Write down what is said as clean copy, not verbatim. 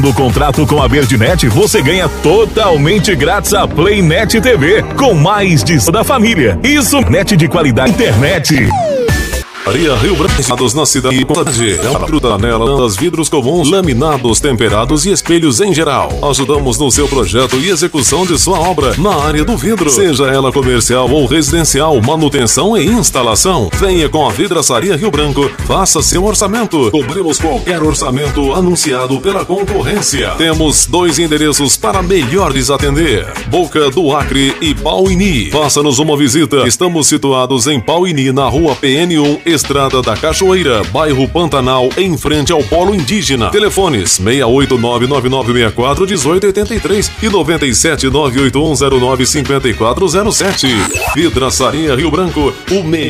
No contrato com a Verdinet, você ganha totalmente grátis a PlayNet TV, com mais de da família. Isso, net de qualidade, internet. Saria Rio Branco, na cidade janelas, vidros comuns, laminados, temperados e espelhos em geral. Ajudamos no seu projeto e execução de sua obra na área do vidro, seja ela comercial ou residencial, manutenção e instalação. Venha com a Vidraçaria Rio Branco, faça seu orçamento. Cobrimos qualquer orçamento anunciado pela concorrência. Temos 2 endereços para melhor lhes atender: Boca do Acre e Pauini. Faça-nos uma visita. Estamos situados em Pauini, na rua PN1, Estrada da Cachoeira, bairro Pantanal, em frente ao Polo Indígena. Telefones 689-9964-1883 e 97-98109-5407. Vidraçaria Rio Branco, o